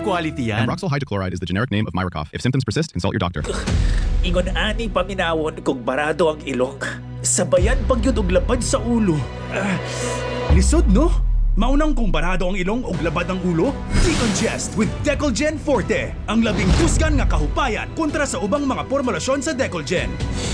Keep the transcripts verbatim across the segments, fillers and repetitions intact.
quality yan. Ambroxol hydrochloride is the generic name of Myricov. If symptoms persist, consult your doctor. Ingon ani paminawon kung barado ang ilok. Sabayan pag yun og labad sa ulo. Uh, lisod no? Maunang kung barado ang ilong og labad ang ulo? Decongest with Decolgen Forte. Ang labing kusgan nga kahupayan kontra sa ubang mga formulasyon sa Decolgen.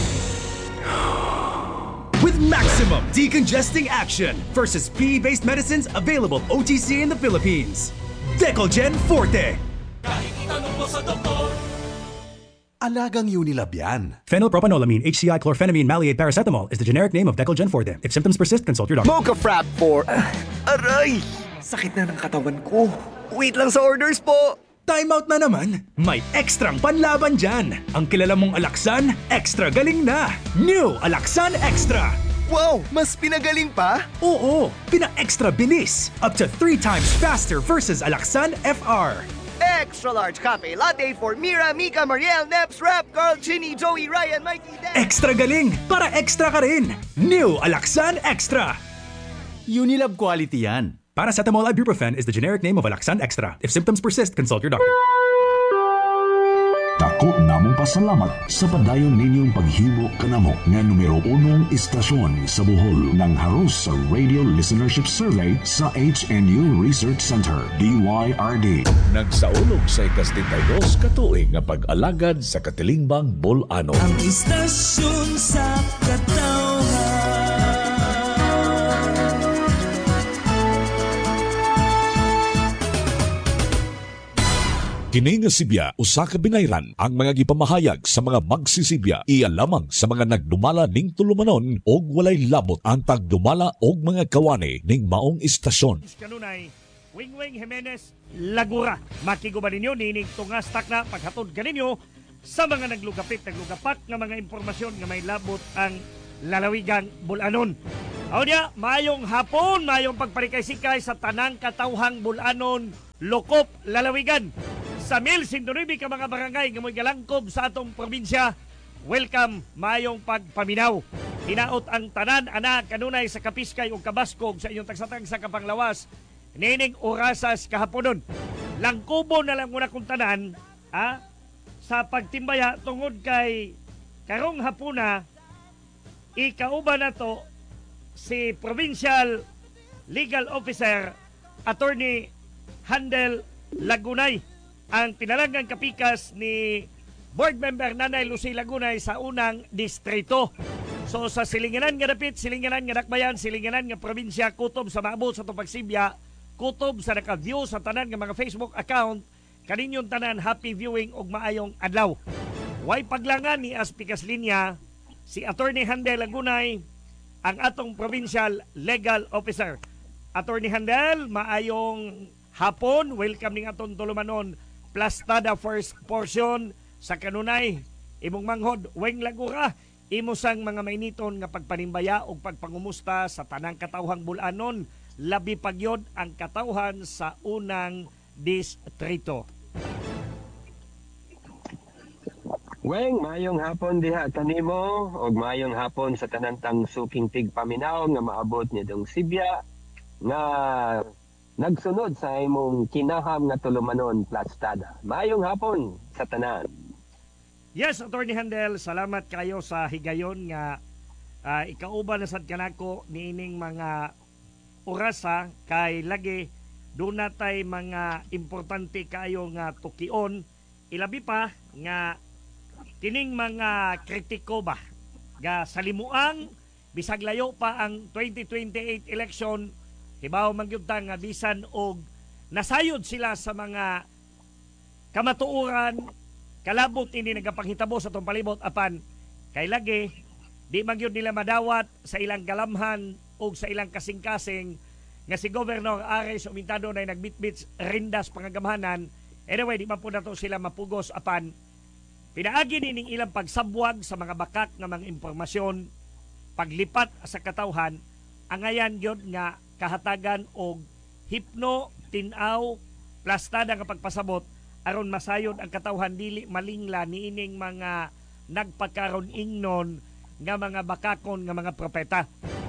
With maximum decongesting action versus P E-based medicines available O T C in the Philippines. Decolgen Forte. Kahit itanong mo sa doktor, Alagang Unilab yan. Phenylpropanolamine, H C I, chlorphenamine, maleate, paracetamol is the generic name of Decolgen Forte. If symptoms persist, consult your doctor. Mocha Frap for... Uh, aray! Sakit na ng katawan ko. Wait lang sa orders po. Time out na naman. May ekstrang panlaban dyan. Ang kilala mong Alaxan, extra galing na. New Alaxan Extra. Wow! Mas pinagaling pa? Oo, pina-extra bilis. Up to three times faster versus Alaxan F R. Extra large cafe latte for Mira, Mika, Mariel, Neps, Rap, Carl, Chinny, Joey, Ryan, Mikey, Dan. Extra galing para extra ka rin. New Alaxan Extra. Unilab quality yan. Paracetamol ibuprofen is the generic name of Alaxan Extra. If symptoms persist, consult your doctor. Dako namong pasalamat sa padayon ninyong paghimo kanamo nga numero unong istasyon sa Bohol ng haros sa Radio Listenership Survey sa H N U Research Center, D Y R D. Nagsaulog sa ikastintaydos katuig nga pag-alagad sa Katilingbang Bulanon. ang istasyon sa katawhan. Kini nga Sibya usa ka binayran ang mga gipamahayag sa mga magsisibya iya lamang sa mga nagdumala ning tulumanon og walay labot ang tagdumala og mga kawani ning maong istasyon. Kanunay Wingwing Jimenez Lagura makiguban ninyo nining tungas takna paghatod kaninyo sa mga naglugapit naglugapat nga mga impormasyon nga may labot ang lalawigang Bulanon. Audia, mayong hapon, mayong pagparikay-sikay sa tanang katawhang Bulanon, Lokop, lalawigan. Sa mil sindunubi ka mga barangay nga mo'y galangkob sa atong probinsya, welcome, mayong pagpaminaw. Hinaot ang tanan, anak, kanunay sa Kapiskay o Kabaskog sa inyong tagsatang sa Kapanglawas, nining orasas kahaponon. Langkubo na lang muna kung tanan, ah, sa pagtimbaya tungod kay karong hapuna, ikauba na to si Provincial Legal Officer Attorney Handel Lagunay, ang pinalanggang kapikas ni Board Member Nanay Lucy Lagunay sa unang distrito. So sa silinganan nga dapit, silinganan nga dakbayan, silinganan nga probinsya, kutob sa maabot sa Tupagsibya, kutob sa naka-view sa tanan nga mga Facebook account, kaninyong tanan happy viewing og maayong adlaw. Way paglangan ni Aspikas Linya, si Attorney Handel Lagunay, ang atong Provincial Legal Officer. Attorney Handel, maayong hapon, welcome ning atong tulumanon Plastada first portion sa kanunay imong manghod Weng Lagura, imo sang mga mainiton nga pagpanimbaya o pagpangumusta sa tanang katawhang Bulanon, labi pagyod ang katawhan sa unang distrito. Weng, mayong hapon diha kanimo og mayong hapon sa tanantang suking tigpaminaw nga maabot nidong Sibya nga nagsunod sa imong kinaham nga tulumanon Plastada. Mayong hapon sa tanan. Yes, Attorney Handel, salamat kayo sa higayon nga uh, ikauban na sad kanako niining mga orasa kay lagi doon natay mga importante kayo nga tukion, ilabi pa nga kining mga kritiko ba ga salimuang bisag layo pa ang twenty twenty-eight election. Hibaw magyudta nga bisan og nasayod sila sa mga kamatuoran, kalabot ini nagapanghitabo sa itong palibot apan kay lagi di magyud nila madawat sa ilang galamhan o sa ilang kasing-kasing nga si Governor Ares Umintado na nagbitbit rindas pangagamhanan. Anyway, di man po na to sila mapugos apan pinaagi nining ilang pagsabwag sa mga bakak nga mga impormasyon, paglipat sa katawhan, angayan gyud nga kahatagan og hipno, tinaw, plastada nga pagpasabot aron masayod ang katawhan dili malingla niining mga nagpakaron ingnon nga mga bakakon nga mga propeta.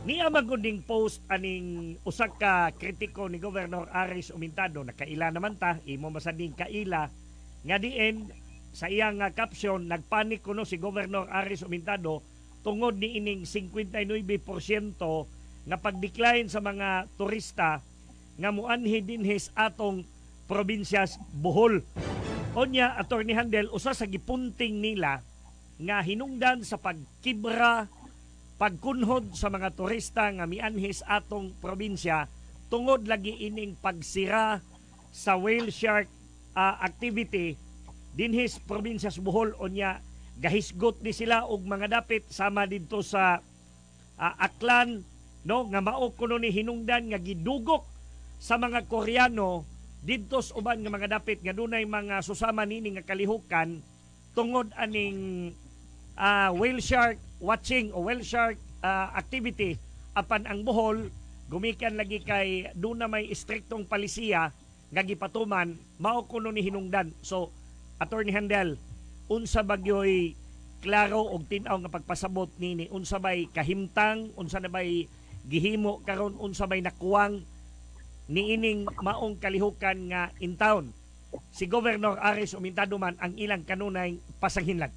Niya magunding post aning usak ka kritiko ni Governor Aris Umintado na kaila naman ta, imo masading kaila nga diin sa iyang uh, caption, nagpanik kuno si Governor Aris Umintado tungod ni ining fifty-nine percent nga pag-decline sa mga turista nga muanhi dinhis atong probinsyas Bohol. Onya, Attorney Handel, usa sa gipunting nila nga hinungdan sa pagkibra, pagkunhod sa mga turista nga mianhis atong probinsya tungod lagi ining pagsira sa whale shark uh, activity dinhis probinsyas Bohol. Onya, gahisgot ni sila og mga dapit sama didto sa uh, Aklan, no, nga mao kuno ni hinungdan nga gidugok sa mga Koreano didto sa uban nga mga dapit nga dunay mga susama nini nga kalihukan tungod aning uh, whale shark watching o whale shark uh, activity. Apan ang Bohol gumikan lagi kay duna may istriktong palisiya nga gipatuman, mao kuno ni hinungdan. So Attorney Handel, unsa bagyoy klaro og tin-aw nga pagpasabot nini, unsa bay kahimtang, unsa na bay gihimo karon, unsa bay nakuwang niining maong kalihukan nga in town si Governor Aris Umintado man ang ilang kanunay pasanghinlag?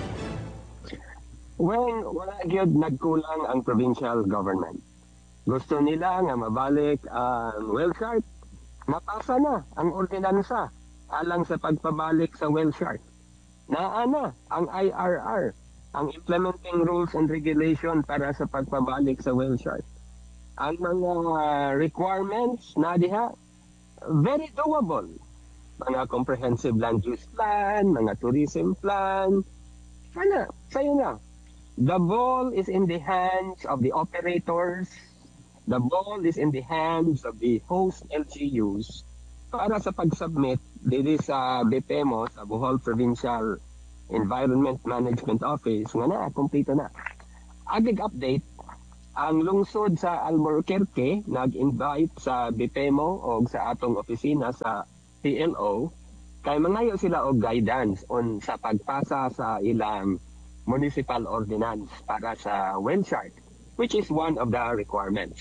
Well, wala gyud nagkulang ang provincial government. Gusto nila nga mabalik ang whale shark, mapasa na ang ordinansa alang sa pagpabalik sa whale shark. Naa na ang I R R, ang Implementing Rules and Regulation para sa pagpabalik sa whale shark. Ang mga requirements na diha, very doable. Mga comprehensive land use plan, mga tourism plan, sana, sayo na. The ball is in the hands of the operators. The ball is in the hands of the host L G Us para sa pag-submit dito sa B P M O, sa Bohol Provincial Environment Management Office, nga na, kumpleto na. Agig update, ang lungsod sa Albuquerque nag-invite sa B P M O o sa atong opisina sa P L O kay mangayo sila og guidance on sa pagpasa sa ilang municipal ordinance para sa whale shark, which is one of the requirements.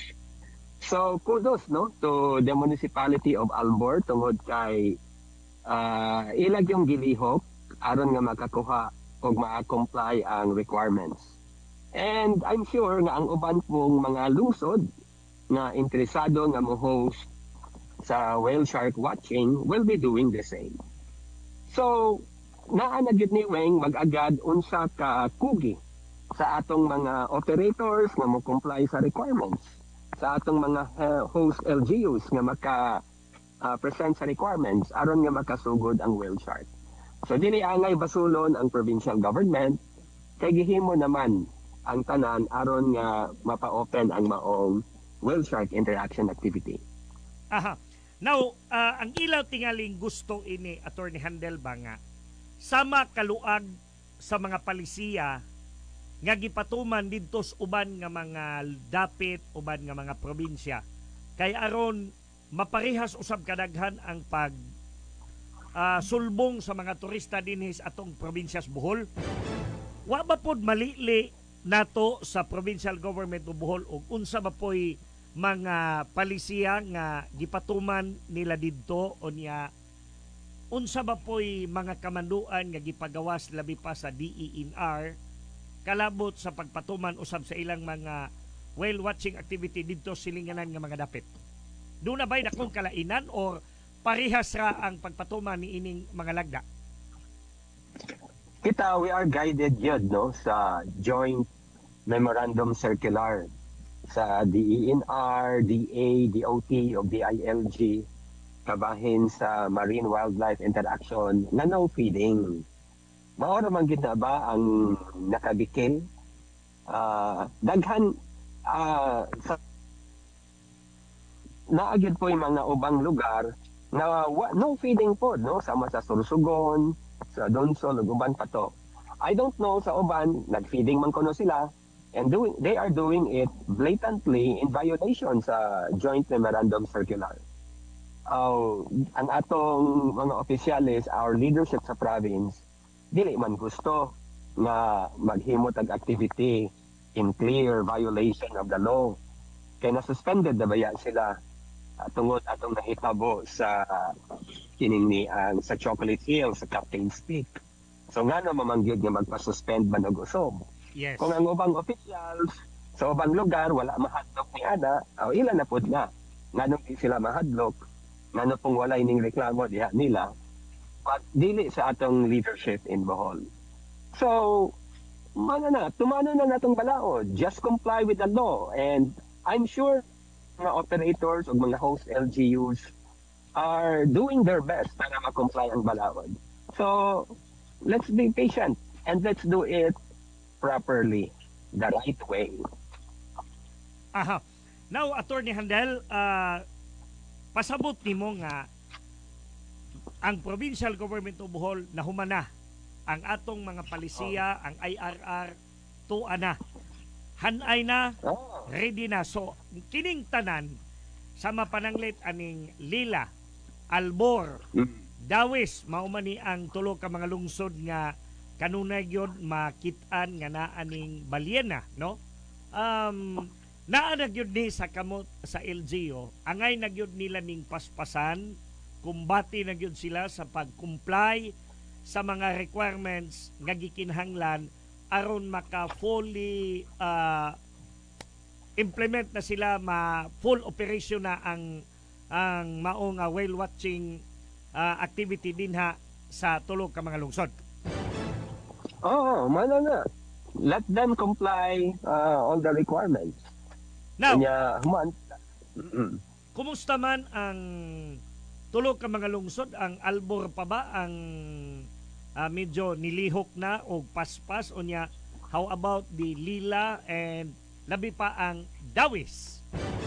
So kudos no to the municipality of Albor tungod kay uh, ilag yung gilihok aron nga makakuha og ma-comply ang requirements. And I'm sure nga ang uban pong mga lungsod na interesado nga mo-host sa whale shark watching will be doing the same. So, naa na gyud ni Weng mag-agad unsa ka kugi sa atong mga operators nga mo-comply sa requirements, sa atong mga uh, host L G Us nga maka uh, present sa requirements aron nga makasugod ang whale shark. So dili angay basulon ang provincial government kay gihimo naman ang tanan aron nga mapa-open ang maong whale shark interaction activity. Aha. Now, uh, ang ilaw tingaling gusto ini, Attorney Handel ba nga, sama kaluag sa mga palisiya nga gipatuman didto sa uban nga mga dapit, uban nga mga probinsya. Kay aron maparihas usab kadaghan ang pag uh, sulbong sa mga turista dinhi sa atong probinsyas Bohol. Wa ba pod malili nato sa provincial government of Bohol og unsa ba poy mga palisiya nga gipatuman nila didto o niya unsa ba poy mga kamanduan nga gipagawas labi pa sa D E N R kalabot sa pagpatuman usab sa ilang mga whale watching activity didto silinganan nga mga dapit? Doon na ba'y dakong kalainan o parihas ra ang pagpatuman ni ining mga lagda? Kita, we are guided yun no, sa joint memorandum circular sa D E N R, D A, D O T o D I L G kabahin sa Marine Wildlife Interaction na no feeding. Mao man gid na ba ang nakabikil? Uh, daghan uh, sa naagid po yung mga ubang lugar na wa, no feeding po, no? Sama sa Sursugon, sa Donsol, ug uban pa to. I don't know sa uban, nag-feeding man kuno sila, and doing, they are doing it blatantly in violation sa Joint Memorandum Circular. Uh, ang atong mga opisyalis, our leadership sa province, dili man gusto na maghimo tag activity in clear violation of the law. Kaya na-suspended na baya sila uh, tungod atong nahitabo sa kining ni ang sa Chocolate Hill sa Captain's Peak. So nga no mamangyod nga magpa-suspend man og usab. Yes. Kung ang ubang officials sa ubang lugar wala mahadlok ni ana, o ilan na pud nga nganong di sila mahadlok, ngano pong wala ining reklamo diha nila. But dili sa atong leadership in Bohol. So mana na, tumano na natong balaod. Just comply with the law. And I'm sure mga operators o mga host L G Us are doing their best para ma-comply ang balaod. So, let's be patient and let's do it properly, the right way. Aha. Now, Attorney Handel, uh, pasabot nimo nga ang Provincial Government of Bohol nahumana ang atong mga palisiya, oh. ang I R R, tuwa na. Hanay na, oh. ready na. So, kining tanan, sa mapananglit aning Lila, Albor, mm. Dawis, maumani ang tulo ka mga lungsod nga kanunay yun makitaan nga na aning Balyena, no? Um, naa nagyod ni sa kamot sa L G O, angay nagyod nila ning paspasan, kumbati nagyod sila sa pag-comply sa mga requirements nga gikinhanglan aron maka fully uh, implement na sila, ma full operation na ang ang maong uh, whale watching uh, activity dinha sa tulo ka mga lungsod. Oh, mana na. Let them comply uh, all the requirements. Now, Kanya, human, mm-mm. kumusta man ang tulo ka mga lungsod? Ang Albor pa ba ang uh, medyo nilihok na o paspas o niya? How about the Lila and labi pa ang Dawis?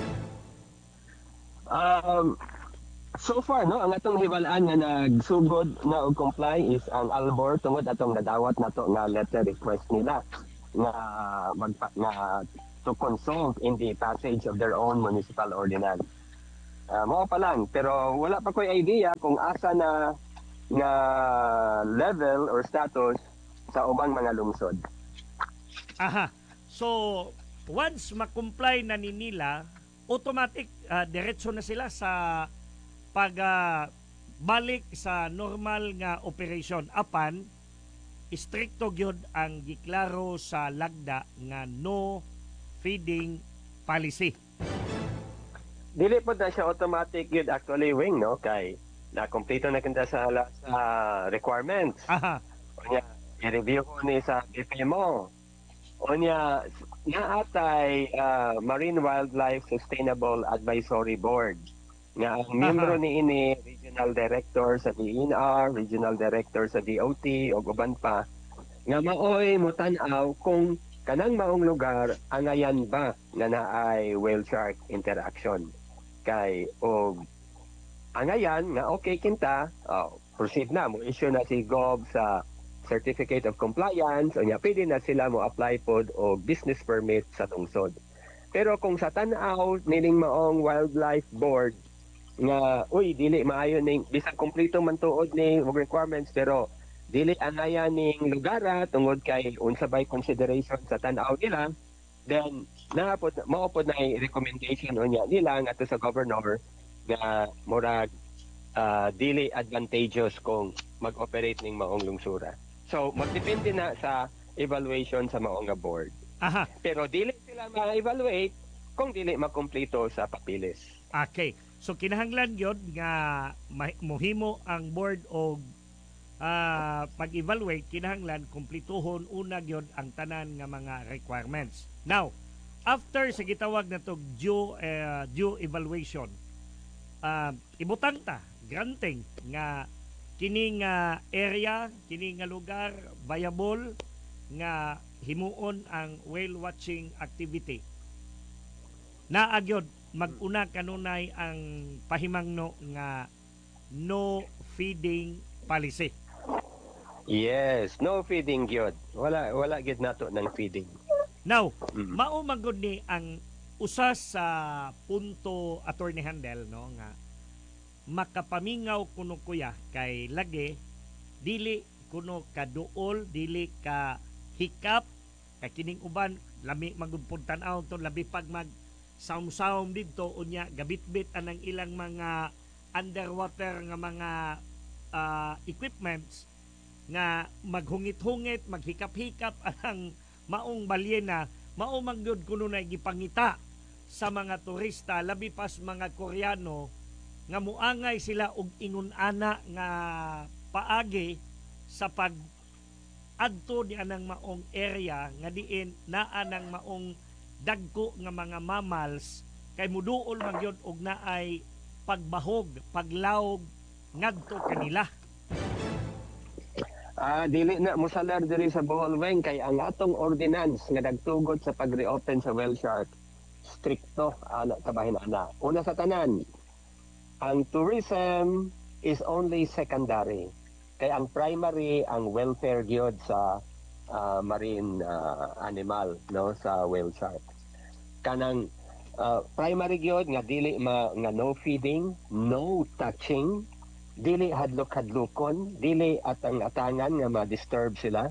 Um, so far, no, ang atong hibalaan nga nagsugod na og comply is ang Albor tungod atong nadawat nato nga letter request nila nga magpa, nga to consult in the passage of their own municipal ordinance. Uh, mao pa lang, pero wala pa ko'y idea kung asa na nga level or status sa ubang mga lungsod. Aha. So, once makomply na ni nila, automatic uh, diretso na sila sa pag uh, balik sa normal nga operation apan istrikto gyud ang giklaro sa lagda nga no feeding policy. Dili po na siya automatic yun actually, Wing, no? Kay na-complete na kinta sa, sa requirements. Aha. Onya, i-review ko ni sa B P M O. Onya, naatay uh, Marine Wildlife Sustainable Advisory Board. Nga ang membro ni ini Regional Director sa D N R, Regional Director sa D O T, o uban pa. Nga maoy mutanaw kung kanang maong lugar angayan ba na naay whale shark interaction. Kay o angayan nga okay kinta, oh, proceed na mo issue na si Gov sa Certificate of Compliance o nya pwede na sila mo apply pod o business permit sa lungsod. Pero kung sa tan-aw nining maong wildlife board nga uy dili maayo ning bisag kompleto man tuod ni requirements pero dili angayan ning lugara tungod kay unsa bay consideration sa tan-aw nila, then naapod maupod na recommendation unya nila nga to sa governor nga murag uh, dili advantageous kung mag-operate ning maong lungsura. So magdepende na sa evaluation sa maong nga board. Aha. Pero dili sila ma-evaluate kung dili makumpleto sa papilis. Okay. So kinahanglan yun nga mohimo ang board og uh, pag-evaluate, kinahanglan kumplituhon unag yun ang tanan nga mga requirements. Now, after sa gitawag na to due, uh, due evaluation, uh, ibutang ta, granting nga kining uh, area, kining nga lugar viable nga himuon ang whale watching activity. Naagyod mag-una kanunay ang pahimangno nga no feeding policy. Yes, no feeding gyud. Wala wala gid nato ng feeding. Now, mm. mao magud ni ang usa sa punto, Attorney Handel, no, nga makapamingaw kuno kuya kay lagi dili kuno ka duol, dili ka hikap kay kining uban lami magudpod tan-aw to labi pag mag saum-saum dito unya gabit-bit anang ilang mga underwater nga mga uh, equipments nga maghungit-hungit, maghikap-hikap anang maong balyena, mao man gyud kuno na gipangita sa mga turista labi pas mga Koreano nga muangay sila og ingon ana nga paagi sa pag adto di anang maong area nga diin naa nang maong dagko nga mga mammals kay muduol man gyud og naay pagbahog, paglawog ngadto kanila. Ah, dili na mosalar diri sa Bohol Weng kay ang atong ordinance nga nagtugot sa pag-reopen sa whale shark stricto ana kabahin ana. Una sa tanan, ang tourism is only secondary. Kaya ang primary ang welfare gyud sa uh, marine uh, animal no sa whale shark. Kanang uh, primary gyud nga dili ma, nga no feeding, no touching, dili hadlok-hadlokon, dili atang-atangan nga ma-disturb sila.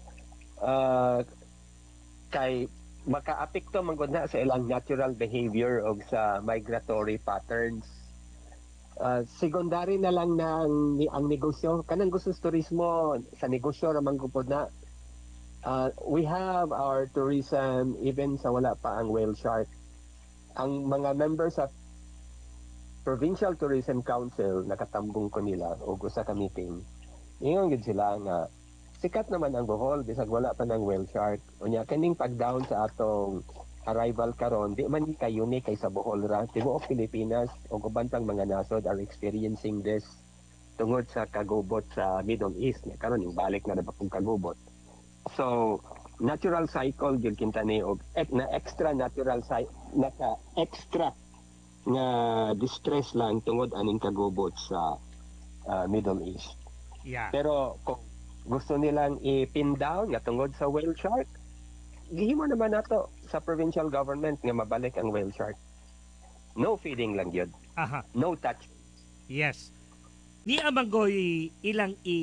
Uh, kay makaapekto man gud na sa ilang natural behavior o sa migratory patterns. Uh, secondary na lang na ang, ang negosyo. Kanang gusto sa turismo, sa negosyo ramang gupod na. Uh, we have our tourism even sa wala pa ang whale shark. Ang mga members sa Provincial Tourism Council, nakatambong ko nila o sa ka meeting, ingon gid sila nga sikat naman ang Bohol bisag wala pa ng whale shark. Unya kaning pag-down sa atong arrival karon di man kay unique kay sa Bohol ra, tibuok Pilipinas o uban pang mga nasod are experiencing this tungod sa kagubot sa Middle East nga karon ning balik na napapong kagubot. So natural cycle gyud kinta ni og ek, na extra natural cycle naka extra nga distress lang tungod aning kagubot sa uh, Middle East. Yeah. Pero kung gusto nilang i-pin down nga tungod sa whale shark, gihimo naman nato sa provincial government nga mabalik ang whale shark. No feeding lang yun. Aha. No touch. Yes. Ni amanggoy ilang i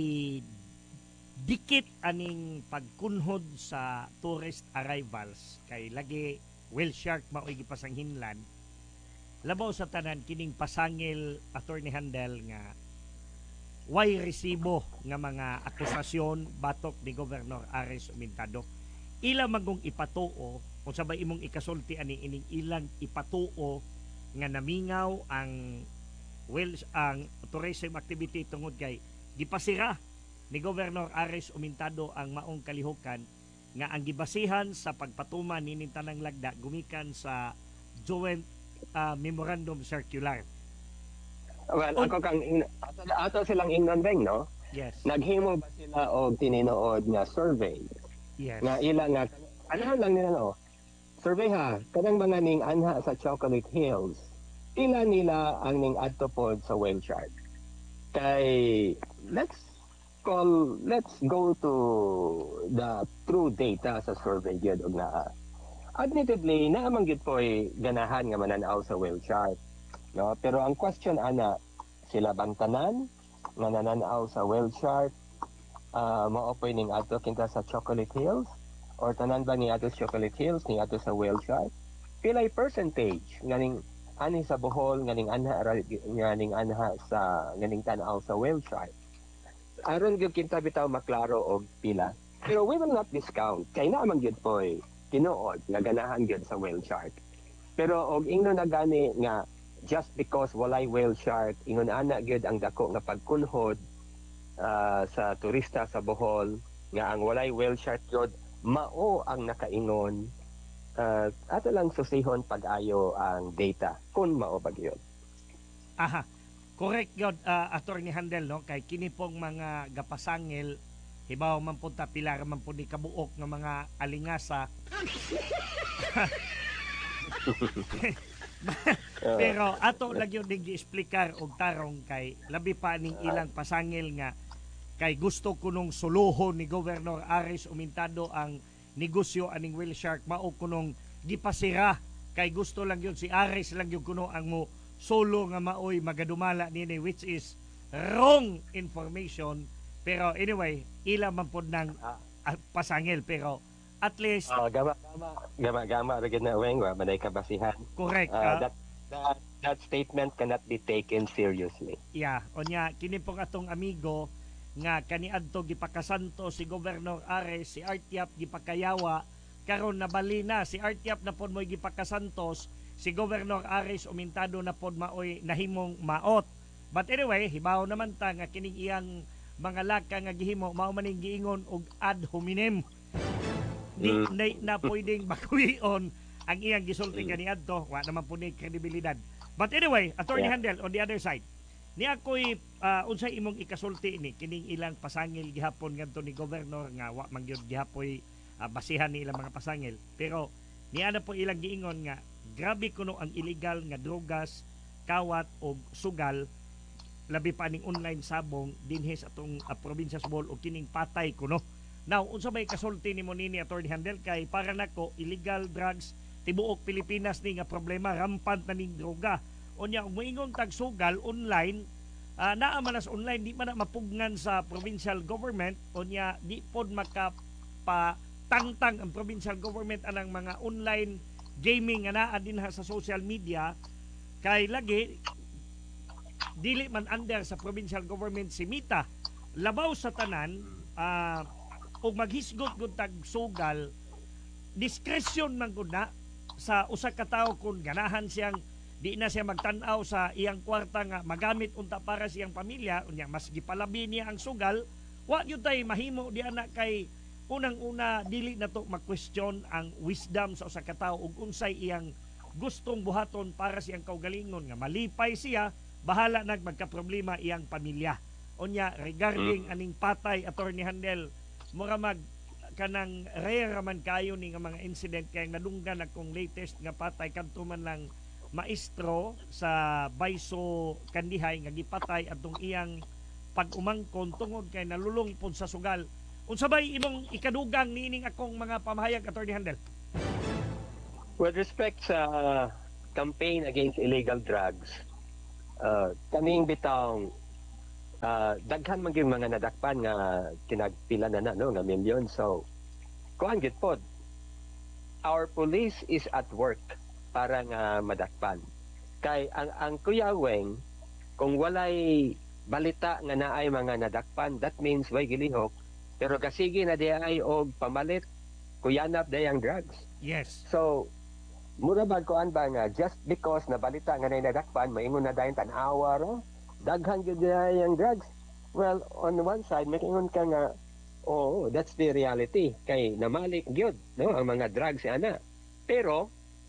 dikit aning pagkunhod sa tourist arrivals kay lagi whale shark mao'y gipasanghinlan. Labaw sa tanan kining pasangil Attorney Handel nga way resibo nga mga akusasyon batok ni Governor Ares Umintado. Ila magong ipatuo kung sabay imong ikasulti ani ining ilang ipatuo nga namingaw ang well ang tourism activity tungod kay gipasira ni Governor Ares Umintado ang maong kalihukan nga ang gibasihan sa pagpatuman nining tanang lagda gumikan sa joint uh, memorandum circular. Well, On, ako kang ato, ato silang ingnon beng no? Yes. Naghimo ba sila og tininood nga survey? Yes. Nga ilang nga ano lang nila no? Survey ha, kanang mga ning anha sa Chocolate Hills. Ila nila ang ning adto pod sa whale shark. Kay let's call let's go to the true data sa survey gyud og naa. Admittedly, naamang gyud po'y ganahan nga mananaw sa whale shark. No, pero ang question ana, sila bang tanan nga nananaw sa whale shark uh, maopoy ning ato kinta sa Chocolate Hills or tanan ba ni ato sa Chocolate Hills ni ato sa whale shark? Pilay percentage nganing ani sa Bohol nganing anha nganing anha sa nganing tan-aw sa whale shark. Aron gyud kinta bitaw maklaro og pila. Pero we will not discount kay naamang gyud po'y tinuod nga ganahan gyud sa whale shark. Pero og ingno na gani nga just because walay whale shark ingon ana gyud ang dako nga pagkunhod uh, sa turista sa Bohol nga ang walay whale shark gyud mao ang nakaingon uh, ato lang susihon pag-ayo ang data kun mao ba gyud. Aha. Correct gyud uh, Attorney Handel no kay kini pong mga gapasangil hibaw man punta pilar man pud ni kabuok nga mga alingasa. Pero ato lang yung nag-i-explicar og tarong kay labi pa ning ilang pasangil nga kay gusto kunong suluhon ni Governor Ares Umintado ang negosyo aning whale shark mao kunong gipasira kay gusto lang yun si Ares lang yung kuno ang mo solo nga maoy magadumala nini which is wrong information. Pero anyway ila man pod nang uh, pasangil pero at least Oh, gama gama gama gama ra gyud na weng wa maday kabasihan. correct. Uh, ah, that that that statement cannot be taken seriously. Yeah, onya kini pong atong amigo nga kaniadto gipakasanto si Governor Ares, si Artiap gipakayawa, karon nabali na si Artiap na pod mo'y gipakasantos, si Governor Ares umintado na pod maoy nahimong maot. But anyway, hibaw naman ta nga kining iyang mga laka nga gihimo mao maning giingon og ad hominem. Di Mm. na, na pwedeng bakuyon ang iyang gisulti kaniadto, wa naman po ni kredibilidad. But anyway, Attorney Yeah. Handel, on the other side, ni ako'y uh, unsay imong ikasulti ni kining ilang pasangil gihapon ngadto ni Governor nga wa man gyud gihapoy uh, basihan ni ilang mga pasangil. Pero niana po ilang giingon nga grabe kuno ang illegal nga drogas, kawat o sugal, labi pa ning online sabong dinhi sa atong uh, probinsya sa Bohol o kining patay kuno. Now, unsa may kasulti nimo nini Attorney Handel kay para nako illegal drugs tibuok Pilipinas ni nga problema, rampant na ning droga. Unya ug moingon tag sugal online, uh, naa man as online di man na mapugnan sa provincial government, unya di pod makapa tangtang ang provincial government anang mga online gaming nga naa dinha sa social media kay lagi dili man under sa provincial government si Mita. Labaw sa tanan, uh, ug maghisgot gud tag sugal, discretion man gud na sa usa ka tawo kung ganahan siyang di na siya magtan-aw sa iyang kwarta nga magamit unta para sa iyang pamilya, unya mas gipalabi niya ang sugal, wa gyud tay mahimo di ana kay unang-una dili na to mag-question ang wisdom sa usa ka tawo ug unsay iyang gustong buhaton para sa iyang kaugalingon nga malipay siya, bahala nag magka-problema iyang pamilya. Unya regarding mm. aning patay Attorney Handel, mura mag kanang rare man kayo ni nga mga incident kay nadunggan akong latest nga patay kadto man lang maestro sa Baiso Kandihay nga gipatay atong iyang pag-umangkon tungod kay nalulong pod sa sugal. Unsa bay imong ikadugang niining akong mga pamahayag Attorney Handel? With respect sa campaign against illegal drugs, uh, kaming bitang uh, daghan man gyud mga nadakpan nga tinagpila na na no nga milyon. So kuan gid pod, our police is at work para nga madakpan. Kay ang ang Kuya Weng, kung walay balita nga naay mga nadakpan, that means way gilihok, pero kasigi na di ay og pamalit kuyanap dayang drugs. Yes. So mura ba kuan ba nga just because nabalita nga nay nadakpan maingon na dayon tan-awa ro daghan gyud dayang drugs. Well, on one side makingon ka nga oh, that's the reality kay namalik gyud no ang mga drugs ana. Pero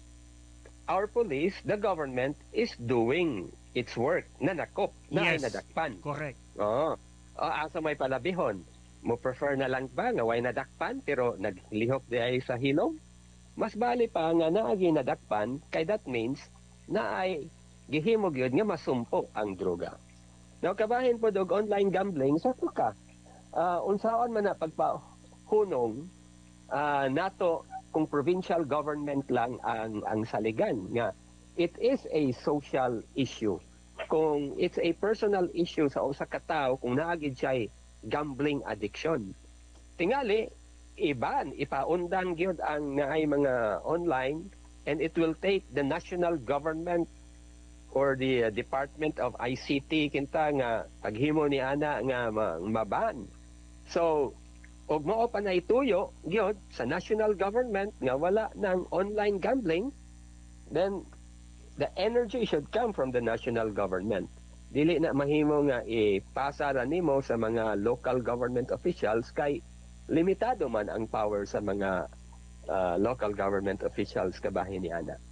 our police, the government is doing its work na nakop na yes. ay nadakpan. Correct. Oo. Oh, asa may palabihon. Mo prefer na lang ba nga way nadakpan pero naglihok di ay sa hilom? Mas bali pa nga naagi nadakpan kay that means na ay gihimo gyud nga masumpo ang droga. Now kabahin po dog online gambling sa ka. Uh, unsaon man na pagpahunong uh, nato kung provincial government lang ang ang saligan nga it is a social issue. Kung it's a personal issue sa usa ka tawo kung naagid siya gambling addiction, tingali iban ipaundang gyud ang naay mga online, and it will take the national government or the uh, Department of I C T kinta nga paghimo ni ana nga maban. So og mao pa na ituyo gyud sa national government nga wala ng online gambling, then the energy should come from the national government. Dili na mahimo nga ipasa ra nimo sa mga local government officials kay limitado man ang power sa mga uh, local government officials kabahin ni ana.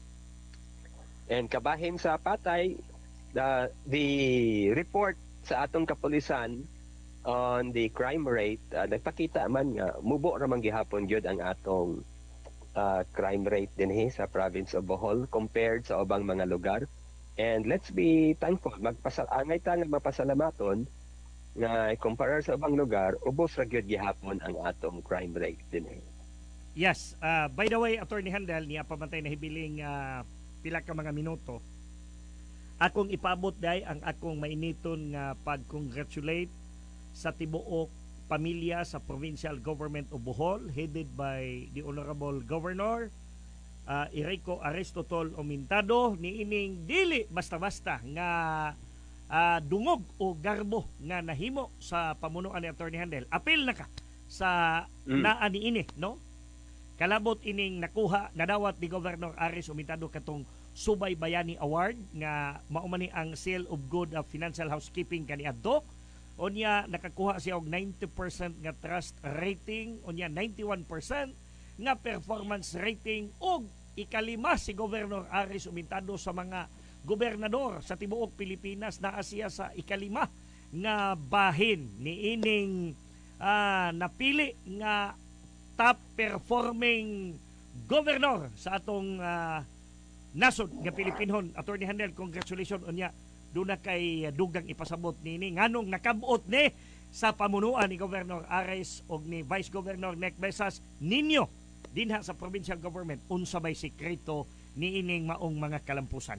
And kabahin sa patay, the the report sa atong kapulisan on the crime rate, uh, nagpakita man nga mubo ra man gihapon gyud ang atong uh, crime rate dinhi sa province of Bohol compared sa ubang mga lugar. And let's be thankful, magpasalangay ta nga mapasalamaton nga kumpara sa ubang lugar, ubos ra gyud gihapon ang atong crime rate dinhi. Yes, uh, by the way Attorney Handel, niya pamantay na hibiling uh, pila ka mga minuto. Akong ipabot day ang akong mainiton nga pag-congratulate sa tibuok pamilya sa Provincial Government of Bohol headed by the Honorable Governor uh, Irico Aristotol Omintado niining dili basta-basta nga uh, dungog o garbo nga nahimo sa pamunuan ni Attorney Handel. Apil na ka sa mm. naa niini, no? Kalabot ining nakuha nadawat ni Governor Aris Omintado katong Subay Bayani Award nga maumani ang Seal of Good of Financial Housekeeping kaniadto. Unya nakakuha siya og ninety percent nga trust rating, unya ninety-one percent nga performance rating ug ikalima si Governor Aris Omintado sa mga gobernador sa tibuok Pilipinas. Naa siya sa ikalima nga bahin niining uh, napili nga top performing governor sa atong uh, nasod nga Pilipinhon. Attorney Handel, congratulations unya. Doon na kay dugang ipasabot nini nganong nakabuot ni sa pamunuan ni Governor Ares o ni Vice Governor Nek Besas ninyo dinha sa provincial government unsa bay sekreto ni ining maong mga kalampusan.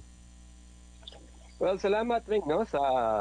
Well, salamat ring no sa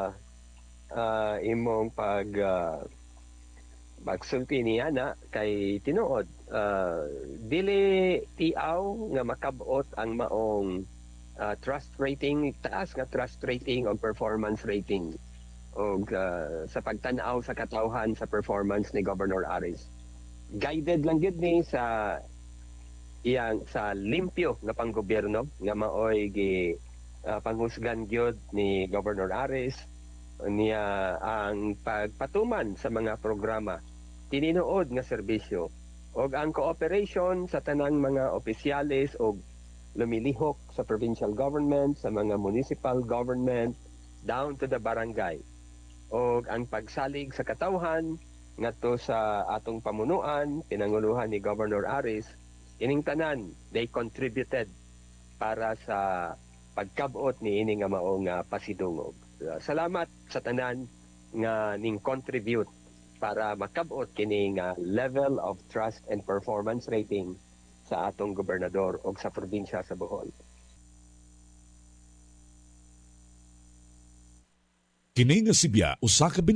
uh, imong pag uh, pagsulti niya na kay tinuod uh, dili tiaw nga makabuot ang maong Uh, trust rating, taas nga trust rating o performance rating o uh, sa pagtanaw sa katawhan sa performance ni Governor Aris. Guided lang gid ni sa iyang sa limpyo nga panggobyerno nga maoy gi uh, panghusgan gyud ni Governor Aris niya ang pagpatuman sa mga programa tinuod nga serbisyo og ang cooperation sa tanang mga opisyales og lumilihok sa provincial government, sa mga municipal government, down to the barangay. O ang pagsalig sa katawhan ngadto sa atong pamunuan, pinanguluhan ni Governor Aris, ining tanan, they contributed para sa pagkabot ni ini nga maong uh, pasidungog. Uh, salamat sa tanan nga ning contribute para makabot kini nga level of trust and performance rating sa atong gobernador o sa probinsya sa Bohol. Kini nga Sibya usa ka